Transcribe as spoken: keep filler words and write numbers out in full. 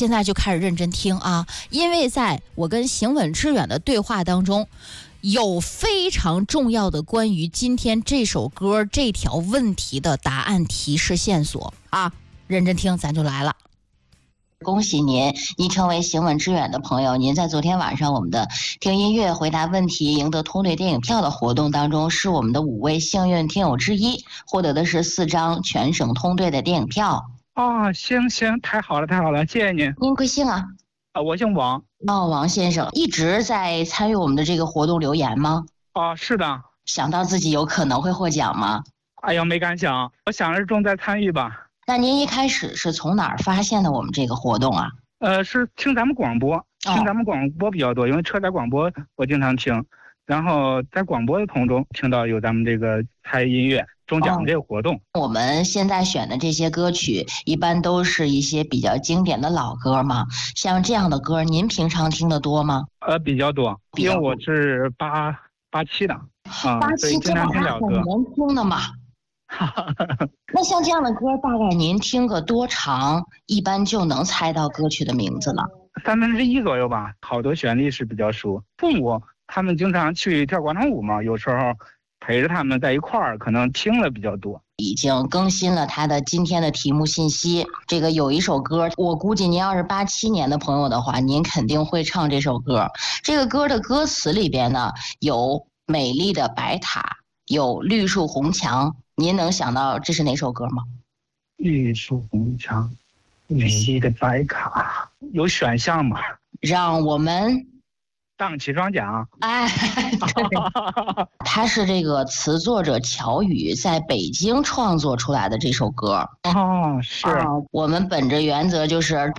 现在就开始认真听啊，因为在我跟行稳致远的对话当中，有非常重要的关于今天这首歌这条问题的答案提示线索啊，认真听，咱就来了。恭喜您，您成为行稳致远的朋友。您在昨天晚上我们的听音乐、回答问题、赢得通兑电影票的活动当中，是我们的五位幸运听友之一，获得的是四张全省通兑的电影票。 哦，行行，太好了，太好了，谢谢您。 您贵姓啊？ 啊，我姓王。 哦，王先生一直在参与我们的这个活动留言吗？ 哦，是的。 想到自己有可能会获奖吗？ 哎呀，没敢想，我想着重在参与吧。那您一开始是从哪儿发现的我们这个活动啊？ 呃，是听咱们广播，听咱们广播比较多，哦、因为车载广播我经常听，然后在广播的途中听到有咱们这个猜音乐中奖这个活动、 哦。我们现在选的这些歌曲，一般都是一些比较经典的老歌嘛。像这样的歌，您平常听得多吗？ 呃，比较多，因为我是八八七的啊， 八七经常听老歌。 年轻的嘛。那像这样的歌，大概您听个多长，一般就能猜到歌曲的名字了？ 三分之一左右吧，好多旋律是比较熟。父母他们经常去跳广场舞嘛，有时候陪着他们在一块儿，可能听了比较多。 已经更新了他的今天的题目信息。这个有一首歌，我估计您要是八七年的朋友的话，您肯定会唱这首歌。这个歌的歌词里边呢，有美丽的白塔，有绿树红墙。您能想到这是哪首歌吗？ 绿树红墙，美丽的白卡，有选项吗？ 让我们荡起双桨。 哎，他是这个词作者乔羽在北京创作出来的这首歌。 哦，是、 啊、我们本着原则就是